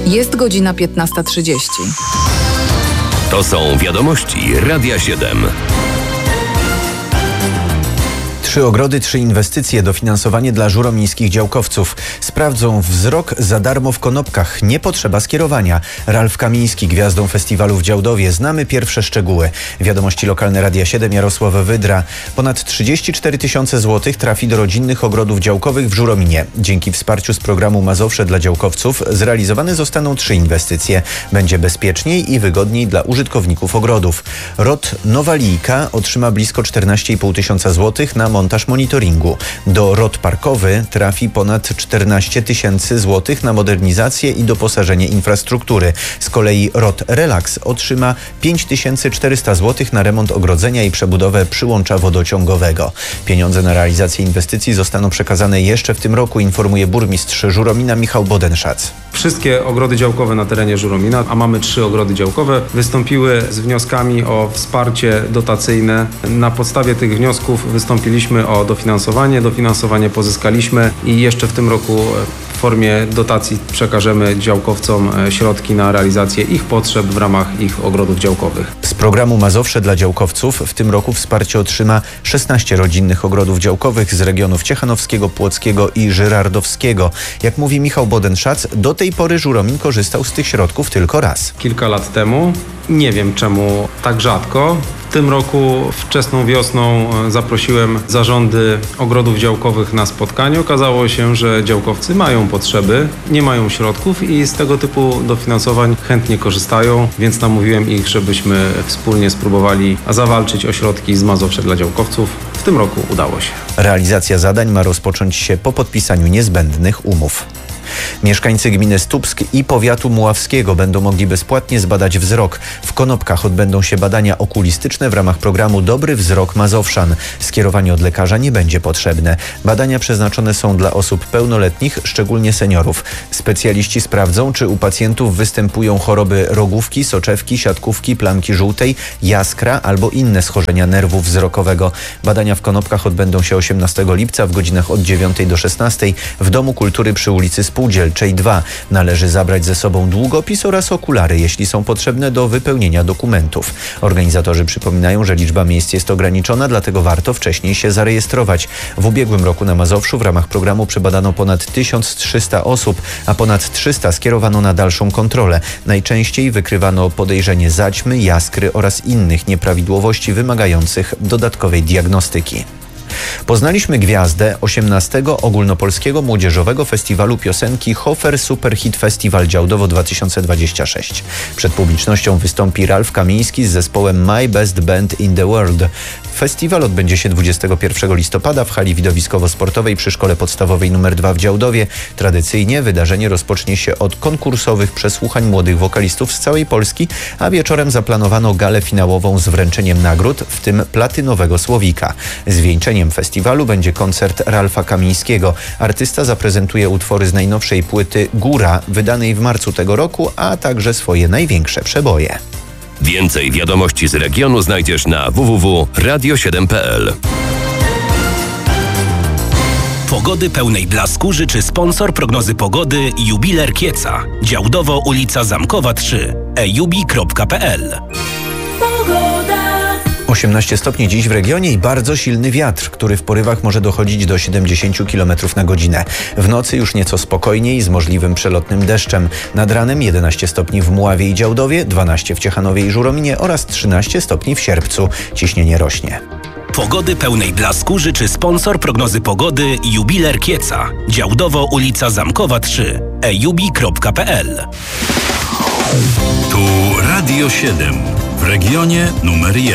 Jest godzina 15:30. To są wiadomości Radia 7. 3 ogrody, 3 inwestycje, dofinansowanie dla żuromińskich działkowców. Sprawdzą wzrok za darmo w Konopkach. Nie potrzeba skierowania. Ralf Kamiński, gwiazdą festiwalu w Działdowie. Znamy pierwsze szczegóły. Wiadomości lokalne Radia 7, Jarosław Wydra. Ponad 34 tysiące złotych trafi do rodzinnych ogrodów działkowych w Żurominie. Dzięki wsparciu z programu Mazowsze dla działkowców zrealizowane zostaną 3 inwestycje. Będzie bezpieczniej i wygodniej dla użytkowników ogrodów. ROT Nowa Lijka otrzyma blisko 14,5 tysiąca złotych na montaż monitoringu. Do ROT Parkowy trafi ponad 14 tysięcy złotych na modernizację i doposażenie infrastruktury. Z kolei ROT Relax otrzyma 5400 złotych na remont ogrodzenia i przebudowę przyłącza wodociągowego. Pieniądze na realizację inwestycji zostaną przekazane jeszcze w tym roku, informuje burmistrz Żuromina Michał Bodenszac. Wszystkie ogrody działkowe na terenie Żuromina, a mamy 3 ogrody działkowe, wystąpiły z wnioskami o wsparcie dotacyjne. Na podstawie tych wniosków wystąpiliśmy o dofinansowanie. Dofinansowanie pozyskaliśmy i jeszcze w tym roku w formie dotacji przekażemy działkowcom środki na realizację ich potrzeb w ramach ich ogrodów działkowych. Z programu Mazowsze dla działkowców w tym roku wsparcie otrzyma 16 rodzinnych ogrodów działkowych z regionów ciechanowskiego, płockiego i żyrardowskiego. Jak mówi Michał Bodenszac, do tej pory Żuromin korzystał z tych środków tylko raz. Kilka lat temu, nie wiem czemu tak rzadko, w tym roku wczesną wiosną zaprosiłem zarządy ogrodów działkowych na spotkanie. Okazało się, że działkowcy mają potrzeby, nie mają środków i z tego typu dofinansowań chętnie korzystają, więc namówiłem ich, żebyśmy wspólnie spróbowali zawalczyć o środki z Mazowsze dla działkowców. W tym roku udało się. Realizacja zadań ma rozpocząć się po podpisaniu niezbędnych umów. Mieszkańcy gminy Stupsk i powiatu muławskiego będą mogli bezpłatnie zbadać wzrok. W Konopkach odbędą się badania okulistyczne w ramach programu Dobry Wzrok Mazowszan. Skierowanie od lekarza nie będzie potrzebne. Badania przeznaczone są dla osób pełnoletnich, szczególnie seniorów. Specjaliści sprawdzą, czy u pacjentów występują choroby rogówki, soczewki, siatkówki, plamki żółtej, jaskra albo inne schorzenia nerwu wzrokowego. Badania w Konopkach odbędą się 18 lipca w godzinach od 9 do 16 w Domu Kultury przy ulicy Spółdzielczej 2. Należy zabrać ze sobą długopis oraz okulary, jeśli są potrzebne do wypełnienia dokumentów. Organizatorzy przypominają, że liczba miejsc jest ograniczona, dlatego warto wcześniej się zarejestrować. W ubiegłym roku na Mazowszu w ramach programu przebadano ponad 1300 osób, a ponad 300 skierowano na dalszą kontrolę. Najczęściej wykrywano podejrzenie zaćmy, jaskry oraz innych nieprawidłowości wymagających dodatkowej diagnostyki. Poznaliśmy gwiazdę 18. Ogólnopolskiego Młodzieżowego Festiwalu Piosenki Hofer Superhit Festival Działdowo 2026. Przed publicznością wystąpi Ralf Kamiński z zespołem My Best Band in the World. Festiwal odbędzie się 21 listopada w hali widowiskowo-sportowej przy Szkole Podstawowej nr 2 w Działdowie. Tradycyjnie wydarzenie rozpocznie się od konkursowych przesłuchań młodych wokalistów z całej Polski, a wieczorem zaplanowano galę finałową z wręczeniem nagród, w tym platynowego słowika. Zwieńczeniem festiwalu będzie koncert Ralfa Kamińskiego. Artysta zaprezentuje utwory z najnowszej płyty Góra, wydanej w marcu tego roku, a także swoje największe przeboje. Więcej wiadomości z regionu znajdziesz na www.radio7.pl. Pogody pełnej blasku życzy sponsor prognozy pogody Jubiler Kieca. Działdowo ulica Zamkowa 3. ejubi.pl. 18 stopni dziś w regionie i bardzo silny wiatr, który w porywach może dochodzić do 70 km na godzinę. W nocy już nieco spokojniej z możliwym przelotnym deszczem. Nad ranem 11 stopni w Muławie i Działdowie, 12 w Ciechanowie i Żurominie oraz 13 stopni w Sierpcu. Ciśnienie rośnie. Pogody pełnej blasku życzy sponsor prognozy pogody Jubiler Kieca. Działdowo ulica Zamkowa 3. ejubi.pl. Tu Radio 7 w regionie numer 1.